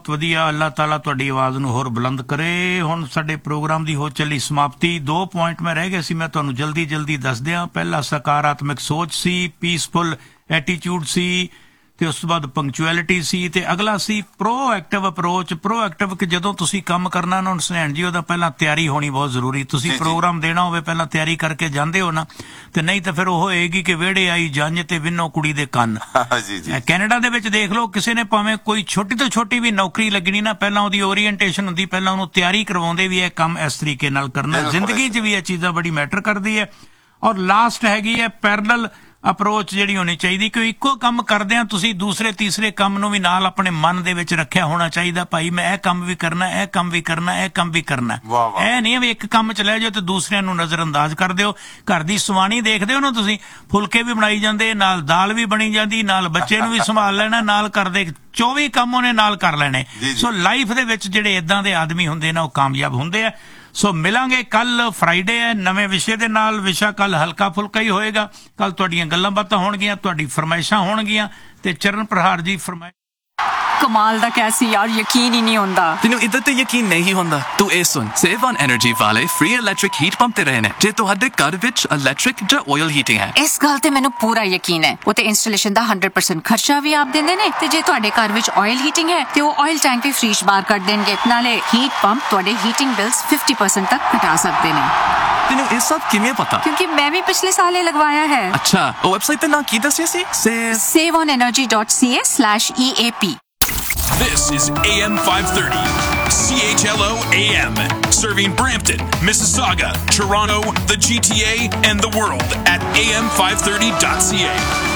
ਵਧੀਆ। ਅੱਲਾਹ ਤਾਲਾ ਤੁਹਾਡੀ ਆਵਾਜ਼ ਨੂੰ ਹੋਰ ਬੁਲੰਦ ਕਰੇ। ਹੁਣ ਸਾਡੇ ਪ੍ਰੋਗਰਾਮ ਦੀ ਹੋ ਚੱਲੀ ਸਮਾਪਤੀ। 2 ਪੁਆਇੰਟ ਮੈਂ ਰਹਿ ਗਏ ਸੀ, ਮੈਂ ਤੁਹਾਨੂੰ ਜਲਦੀ ਦੱਸ ਦਿਆਂ। ਪਹਿਲਾ ਸਕਾਰਾਤਮਕ ਸੋਚ ਸੀ, ਪੀਸਫੁਲ ਐਟੀਟਿਊਡ ਸੀ, ਤੇ ਉਸ ਤੋਂ ਬਾਅਦ ਪੰਕਚੁਅਲਿਟੀ ਸੀ, ਤੇ ਅਗਲਾ ਸੀ ਪ੍ਰੋਐਕਟਿਵ ਅਪਰੋਚ। ਪ੍ਰੋਐਕਟਿਵ ਕਿ ਜਦੋਂ ਤੁਸੀਂ ਕੰਮ ਕਰਨਾ ਨਾ ਸੁਨੈਣ ਜੀ, ਉਹਦਾ ਪਹਿਲਾਂ ਤਿਆਰੀ ਹੋਣੀ ਬਹੁਤ ਜ਼ਰੂਰੀ। ਤੁਸੀਂ ਪ੍ਰੋਗਰਾਮ ਦੇਣਾ ਹੋਵੇ ਪਹਿਲਾਂ ਤਿਆਰੀ ਕਰਕੇ ਜਾਂਦੇ ਹੋ ਨਾ, ਤੇ ਨਹੀਂ ਤਾਂ ਫਿਰ ਉਹ ਹੋਏਗੀ ਕਿ ਵਿਹੜੇ ਆਈ ਜੰਝ ਤੇ ਵਿੰਨੋ ਕੁੜੀ ਦੇ ਕੰਨ। ਕੈਨੇਡਾ ਦੇ ਵਿੱਚ ਦੇਖ ਲਓ, ਕਿਸੇ ਨੇ ਭਾਵੇਂ ਕੋਈ ਛੋਟੀ ਤੋਂ ਛੋਟੀ ਵੀ ਨੌਕਰੀ ਲੱਗਣੀ ਨਾ, ਪਹਿਲਾਂ ਉਹਦੀ ਓਰੀਐਂਟੇਸ਼ਨ ਹੁੰਦੀ, ਪਹਿਲਾਂ ਉਹਨੂੰ ਤਿਆਰੀ ਕਰਵਾਉਂਦੇ ਵੀ ਇਹ ਕੰਮ ਇਸ ਤਰੀਕੇ ਨਾਲ ਕਰਨਾ। ਜ਼ਿੰਦਗੀ 'ਚ ਵੀ ਇਹ ਚੀਜ਼ਾਂ ਬੜੀ ਮੈਟਰ ਕਰਦੀ ਹੈ। ਔਰ ਲਾਸਟ ਹੈਗੀ ਹੈ ਪੈਰਲਲ ਅਪਰੋਚ, ਜਿਹੜੀ ਹੋਣੀ ਚਾਹੀਦੀ ਕਿ ਇੱਕੋ ਕੰਮ ਕਰਦਿਆਂ ਤੁਸੀਂ ਦੂਸਰੇ ਤੀਸਰੇ ਕੰਮ ਨੂੰ ਵੀ ਨਾਲ ਆਪਣੇ ਮਨ ਦੇ ਵਿੱਚ ਰੱਖਿਆ ਹੋਣਾ ਚਾਹੀਦਾ। ਭਾਈ ਮੈਂ ਇਹ ਕੰਮ ਵੀ ਕਰਨਾ, ਇਹ ਕੰਮ ਵੀ ਕਰਨਾ, ਇਹ ਕੰਮ ਵੀ ਕਰਨਾ। ਇਹ ਨਹੀਂ ਵੀ ਇੱਕ ਕੰਮ ਚ ਲੈ ਜਾਓ ਤੇ ਦੂਸਰਿਆਂ ਨੂੰ ਨਜ਼ਰ ਅੰਦਾਜ਼ ਕਰ ਦਿਓ। ਘਰ ਦੀ ਸਵਾਣੀ ਦੇਖਦੇ ਹੋ ਨਾ ਤੁਸੀਂ, ਫੁਲਕੇ ਵੀ ਬਣਾਈ ਜਾਂਦੇ, ਨਾਲ ਦਾਲ ਵੀ ਬਣੀ ਜਾਂਦੀ, ਨਾਲ ਬੱਚੇ ਨੂੰ ਵੀ ਸੰਭਾਲ ਲੈਣਾ, ਨਾਲ ਘਰ ਦੇ 24 ਕੰਮ ਉਹਨੇ ਨਾਲ ਕਰ ਲੈਣੇ। ਸੋ ਲਾਈਫ ਦੇ ਵਿੱਚ ਜਿਹੜੇ ਏਦਾਂ ਦੇ ਆਦਮੀ ਹੁੰਦੇ ਨਾ, ਉਹ ਕਾਮਯਾਬ ਹੁੰਦੇ ਆ। ਸੋ ਮਿਲਾਂਗੇ ਕੱਲ, ਫਰਾਈਡੇ ਹੈ, ਨਵੇਂ ਵਿਸ਼ੇ ਦੇ ਨਾਲ। ਵਿਸ਼ਾ ਕੱਲ ਹਲਕਾ ਫੁਲਕਾ ਹੀ ਹੋਏਗਾ। ਕੱਲ ਤੁਹਾਡੀਆਂ ਗੱਲਾਂ ਬਾਤਾਂ ਹੋਣਗੀਆਂ, ਤੁਹਾਡੀ ਫਰਮਾਇਸ਼ਾਂ ਹੋਣਗੀਆਂ, ਤੇ ਚਰਨ ਪ੍ਰਹਾਰ ਜੀ ਫਰਮਾਇਸ਼। ਕਮਾਲ ਦਾ ਕੈਸੀ ਯਾਰ, ਯਕੀਨ ਹੀ ਨਹੀਂ ਹੁੰਦਾ। ਤੈਨੂੰ ਇੱਧਰ ਤੇ ਯਕੀਨ ਨਹੀਂ ਹੁੰਦਾ? ਤੂੰ ਇਹ ਸੁਣ, ਸੇਵ ਔਨ ਐਨਰਜੀ ਵਾਲੇ ਫ੍ਰੀ ਇਲੈਕਟ੍ਰਿਕ ਹੀਟ ਪੰਪ ਤੇ ਰਹੇ ਨੇ। ਜੇ ਤੁਹਾਡੇ ਘਰ ਵਿੱਚ ਇਲੈਕਟ੍ਰਿਕ ਜਾਂ ਆਇਲ ਹੀਟਿੰਗ ਹੈ, ਇਸ ਗੱਲ ਤੇ ਮੈਨੂੰ ਪੂਰਾ ਯਕੀਨ ਹੈ। ਉਹ ਤੇ ਇੰਸਟਾਲੇਸ਼ਨ ਦਾ 100% ਖਰਚਾ ਵੀ ਆਪ ਦਿੰਦੇ ਨੇ, ਤੇ ਜੇ ਤੁਹਾਡੇ ਘਰ ਵਿੱਚ ਆਇਲ ਹੀਟਿੰਗ ਹੈ ਤੇ ਉਹ ਆਇਲ ਟੈਂਕ ਵੀ ਫ੍ਰੀ ਬਾਹਰ ਕੱਢ ਦੇਣਗੇ। ਨਾਲੇ ਹੀਟ ਪੰਪ ਤੁਹਾਡੇ ਹੀਟਿੰਗ ਬਿਲਸ 50% ਤੱਕ ਘਟਾ ਸਕਦੇ ਨੇ। ਤੈਨੂੰ ਇਹ ਸਭ ਕਿਵੇਂ ਪਤਾ? ਕਿਉਂਕਿ ਮੈਂ ਵੀ ਪਿਛਲੇ ਸਾਲ ਇਹ ਲਗਵਾਇਆ ਹੈ। ਅੱਛਾ, ਉਹ ਵੈਬਸਾਈਟ ਤੇ ਨਾ ਕੀ ਦੱਸਿਆ ਸੀ? saveonenergy.ca/EAP। This is AM 530, CHLO AM, serving Brampton, Mississauga, Toronto, the GTA, and the world at am530.ca.